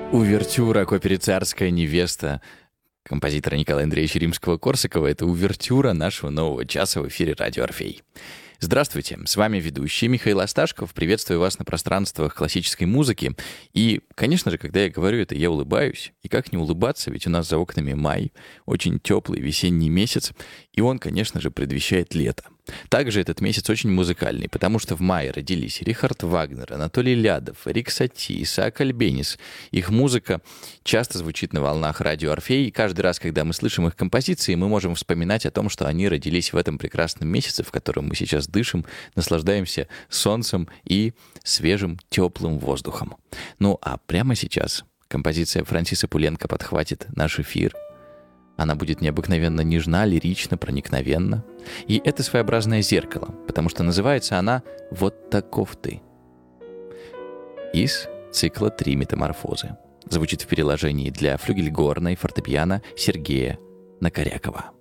Увертюра к опере «Царская невеста» композитора Николая Андреевича Римского-Корсакова. Это увертюра нашего нового часа в эфире «Радио Орфей». Здравствуйте, с вами ведущий Михаил Осташков. Приветствую вас на пространствах классической музыки. И, конечно же, когда я говорю это, я улыбаюсь. И как не улыбаться, ведь у нас за окнами май, очень теплый весенний месяц, и он, конечно же, предвещает лето. Также этот месяц очень музыкальный, потому что в мае родились Рихард Вагнер, Анатолий Лядов, Рик Сати, Исаак Альбенис. Их музыка часто звучит на волнах радио Орфей, и каждый раз, когда мы слышим их композиции, мы можем вспоминать о том, что они родились в этом прекрасном месяце, в котором мы сейчас дышим, наслаждаемся солнцем и свежим теплым воздухом. Ну а прямо сейчас композиция Франсиса Пуленко подхватит наш эфир. Она будет необыкновенно нежна, лирична, проникновенна. И это своеобразное зеркало, потому что называется она «Вот таков ты». Из цикла «Три метаморфозы». Звучит в переложении для флюгельгорна и фортепиано Сергея Накорякова.